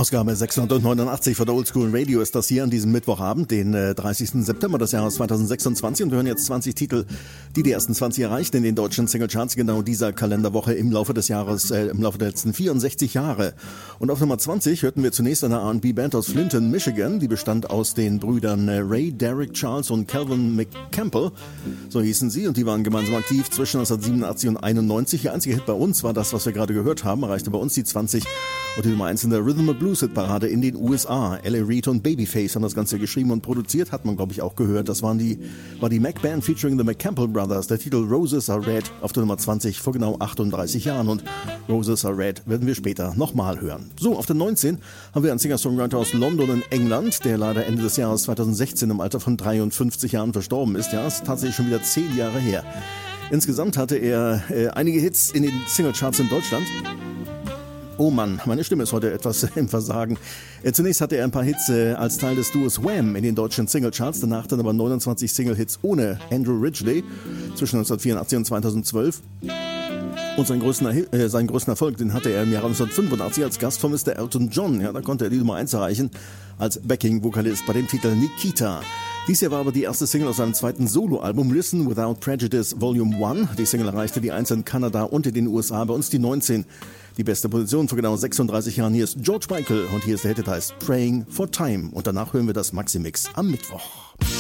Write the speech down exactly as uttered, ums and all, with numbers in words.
Ausgabe sechshundertneunundachtzig von der Oldschool Radio ist das hier an diesem Mittwochabend, den äh, dreißigsten September des Jahres zweitausendsechsundzwanzig, und wir hören jetzt zwanzig Titel, die die ersten zwanzig erreichten in den deutschen Singlecharts genau dieser Kalenderwoche im Laufe des Jahres, äh, im Laufe der letzten vierundsechzig Jahre. Und auf Nummer zwanzig hörten wir zunächst eine R und B-Band aus Clinton, Michigan, die bestand aus den Brüdern äh, Ray, Derek Charles und Calvin McCampbell, so hießen sie, und die waren gemeinsam aktiv zwischen neunzehnhundertsiebenundachtzig und einundneunzig. Ihr einziger Hit bei uns war das, was wir gerade gehört haben, erreichte bei uns die zwanzig und die Nummer eins in der Rhythm and Blues Hit Parade in den U S A. L A. Reid und Babyface haben das Ganze geschrieben und produziert, hat man glaube ich auch gehört. Das waren die, war die Mac Band featuring the McCampbell Brothers. Der Titel Roses Are Red auf der Nummer zwanzig vor genau achtunddreißig Jahren, und Roses Are Red werden wir später nochmal hören. So, auf der neunzehn haben wir einen Singer-Songwriter aus London in England, der leider Ende des Jahres zweitausendsechzehn im Alter von dreiundfünfzig Jahren verstorben ist. Ja, ist tatsächlich schon wieder zehn Jahre her. Insgesamt hatte er äh, einige Hits in den Singlecharts in Deutschland. Oh Mann, meine Stimme ist heute etwas im Versagen. Äh, zunächst hatte er ein paar Hits äh, als Teil des Duos Wham in den deutschen Singlecharts, danach dann aber neunundzwanzig Single-Hits ohne Andrew Ridgeley zwischen neunzehnhundertvierundachtzig und zweitausendzwölf. Und seinen größten, äh, seinen größten Erfolg, den hatte er im Jahre neunzehnhundertfünfundachtzig als Gast von Mister Elton John. Ja, da konnte er die Nummer eins erreichen als Backing-Vokalist bei dem Titel Nikita. Dies hier war aber die erste Single aus seinem zweiten Soloalbum Listen Without Prejudice Volume eins. Die Single erreichte die eins in Kanada und in den U S A, bei uns die neunzehn. Die beste Position vor genau sechsunddreißig Jahren. Hier ist George Michael und hier ist der Hit, der heißt Praying for Time. Und danach hören wir das Maxi-Mix am Mittwoch.